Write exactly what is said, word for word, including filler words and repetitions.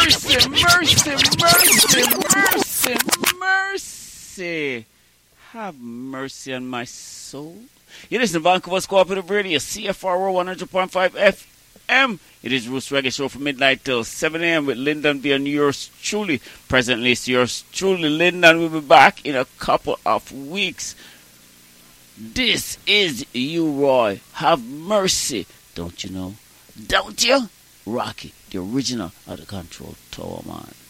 mercy, mercy, mercy, mercy, mercy. Have mercy on my soul. You listen to Vancouver's Cooperative Radio, C F R O one hundred point five F M. It is Roots Reggae Show from midnight till seven a.m. with Lyndon B. and yours truly. Presently, it's yours truly. Lyndon will be back in a couple of weeks. This is you, Roy. Have mercy. Don't you know? Don't you? Rocky, the original of the Control Tower, man.